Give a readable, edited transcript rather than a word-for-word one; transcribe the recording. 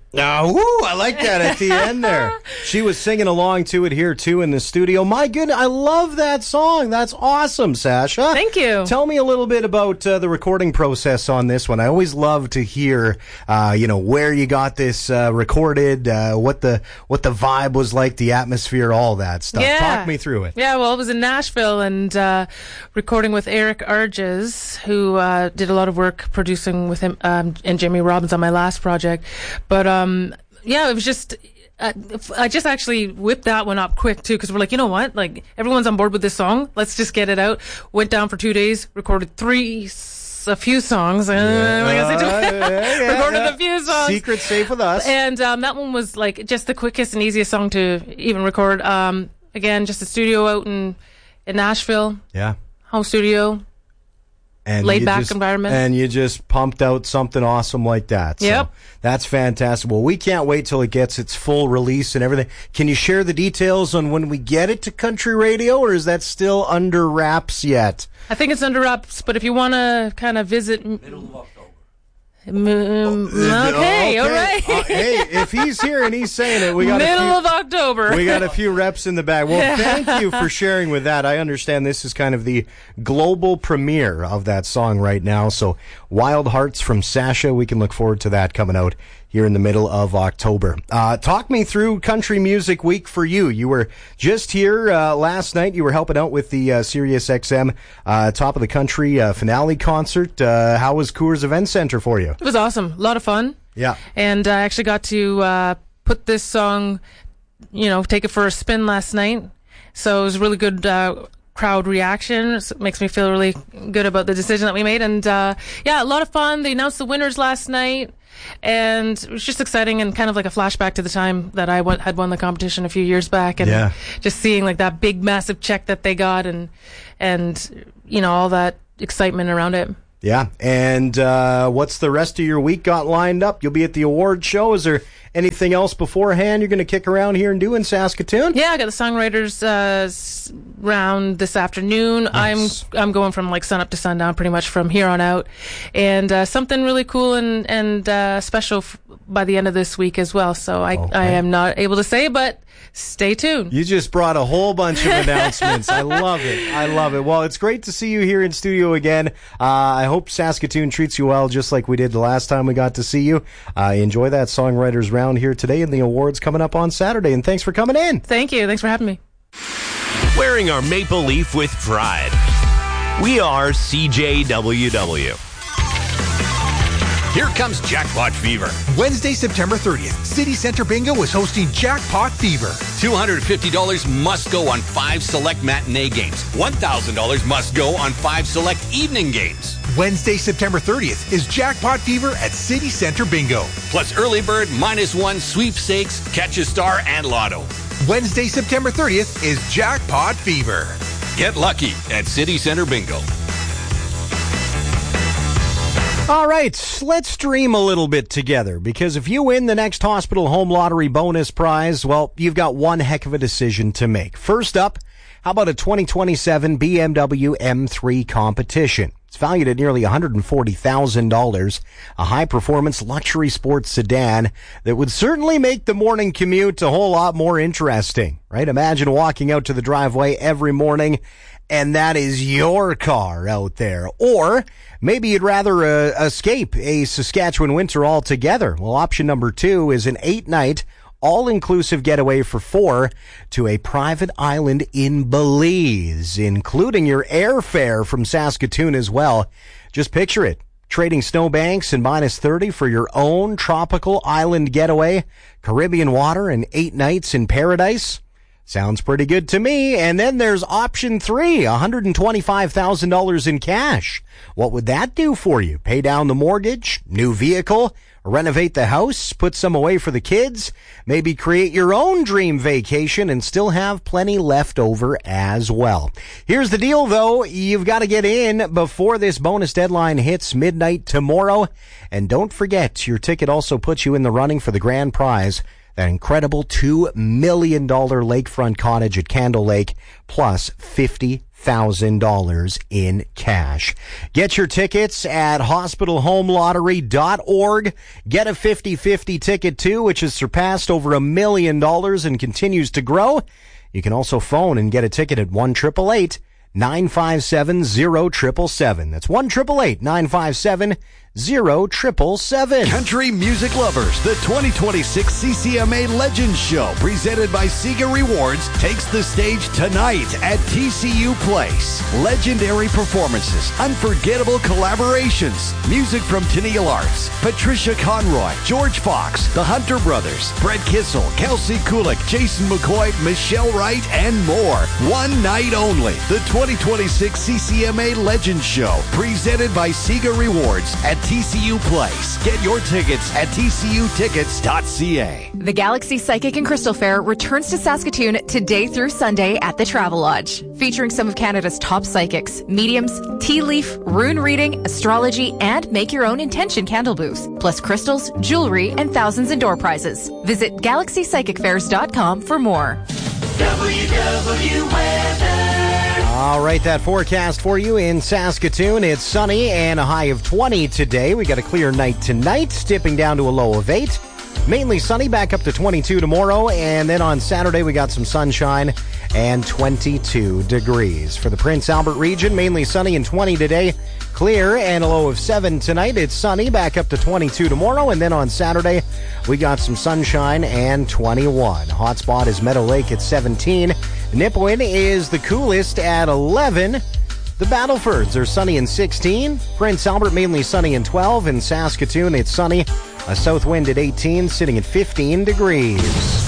Oh, I like that at the end there. She was singing along to it here, too, in the studio. My goodness, I love that song. That's awesome, Sasha. Thank you. Tell me a little bit about the recording process on this one. I always love to hear, where you got this recorded, what the vibe was like, the atmosphere, all that stuff. Yeah. Talk me through it. Yeah, well, it was in Nashville and recording with Eric Arges, who did a lot of work producing with him and Jimmy Robbins on my last project. But it was just I just actually whipped that one up quick too, because we're like, you know what, like everyone's on board with this song, let's just get it out. Went down for 2 days, recorded a few songs. Recorded a few songs. Secret safe with us. And that one was like just the quickest and easiest song to even record. Again, just a studio out in Nashville. Yeah. Home studio. And laid back environment. And you just pumped out something awesome like that. Yep. So that's fantastic. Well, we can't wait till it gets its full release and everything. Can you share the details on when we get it to country radio, or is that still under wraps yet? I think it's under wraps, but if you want to kind of visit... Middle of October. Okay, all right. Hey, if he's here and he's saying it, we got middle of October. We got a few reps in the bag. Well, thank you for sharing with that. I understand this is kind of the global premiere of that song right now. So, Wild Hearts from Sasha. We can look forward to that coming out here in the middle of October. Talk me through Country Music Week for you. You were just here last night. You were helping out with the Sirius XM Top of the Country finale concert. How was Coors Event Center for you? It was awesome. A lot of fun. Yeah. And I actually got to put this song, take it for a spin last night. So it was really good crowd reaction. It makes me feel really good about the decision that we made. And a lot of fun. They announced the winners last night. And it was just exciting and kind of like a flashback to the time that I had won the competition a few years back, and just seeing like that big massive check that they got and all that excitement around it. Yeah. And what's the rest of your week got lined up? You'll be at the award show. Is there anything else beforehand you're going to kick around here and do in Saskatoon? Yeah, I got the songwriters round this afternoon. Nice. I'm going from like sun up to sundown pretty much from here on out, and something really cool and special by the end of this week as well. So I am not able to say, but stay tuned. You just brought a whole bunch of announcements. I love it. Well, it's great to see you here in studio again. I hope Saskatoon treats you well, just like we did the last time we got to see you. Enjoy that songwriters round here today, and the awards coming up on Saturday. And thanks for coming in. Thank you. Thanks for having me. Wearing our maple leaf with pride. We are CJWW. Here comes Jackpot Fever. Wednesday, September 30th, City Center Bingo is hosting Jackpot Fever. $250 must go on 5 select matinee games. $1,000 must go on 5 select evening games. Wednesday, September 30th is Jackpot Fever at City Center Bingo. Plus early bird, -1, sweepstakes, catch a star, and lotto. Wednesday, September 30th is Jackpot Fever. Get lucky at City Center Bingo. All right, let's dream a little bit together, because if you win the next Hospital Home Lottery bonus prize, well, you've got one heck of a decision to make. First up, how about a 2027 BMW M3 Competition? It's valued at nearly $140,000, a high-performance luxury sports sedan that would certainly make the morning commute a whole lot more interesting, right? Imagine walking out to the driveway every morning, and that is your car out there. Or maybe you'd rather escape a Saskatchewan winter altogether. Well, option number 2 is an 8-night all-inclusive getaway for 4 to a private island in Belize, including your airfare from Saskatoon as well. Just picture it. Trading snowbanks and -30 for your own tropical island getaway, Caribbean water, and 8 nights in paradise. Sounds pretty good to me. And then there's option 3, $125,000 in cash. What would that do for you? Pay down the mortgage, new vehicle, renovate the house, put some away for the kids, maybe create your own dream vacation and still have plenty left over as well. Here's the deal, though. You've got to get in before this bonus deadline hits midnight tomorrow. And don't forget, your ticket also puts you in the running for the grand prize, that incredible $2 million lakefront cottage at Candle Lake, plus $50,000 $1,000 in cash. Get your tickets at hospitalhomelottery.org. Get a 50-50 ticket too, which has surpassed over $1 million and continues to grow. You can also phone and get a ticket at 1-888-957-0777. That's 1-888-957-0777. Country music lovers, the 2026 CCMA Legends Show, presented by Sega Rewards, takes the stage tonight at TCU Place. Legendary performances, unforgettable collaborations, music from Tennille Arts, Patricia Conroy, George Fox, the Hunter Brothers, Brett Kissel, Kelsey Kulik, Jason McCoy, Michelle Wright, and more. One night only. The 2026 CCMA Legends Show, presented by Sega Rewards at TCU Place. Get your tickets at tcutickets.ca. The Galaxy Psychic and Crystal Fair returns to Saskatoon today through Sunday at the Travel Lodge, featuring some of Canada's top psychics, mediums, tea leaf, rune reading, astrology, and make your own intention candle booths, plus crystals, jewelry, and thousands in door prizes. Visit galaxypsychicfairs.com for more. WW Weather. All right, that forecast for you in Saskatoon. It's sunny and a high of 20 today. We got a clear night tonight, dipping down to a low of 8. Mainly sunny, back up to 22 tomorrow. And then on Saturday, we got some sunshine and 22 degrees. For the Prince Albert region, mainly sunny and 20 today. Clear and a low of 7 tonight. It's sunny, back up to 22 tomorrow. And then on Saturday, we got some sunshine and 21. Hotspot is Meadow Lake at 17. Nipawin is the coolest at 11. The Battlefords are sunny and 16. Prince Albert mainly sunny and 12. In Saskatoon, it's sunny. A south wind at 18, sitting at 15 degrees.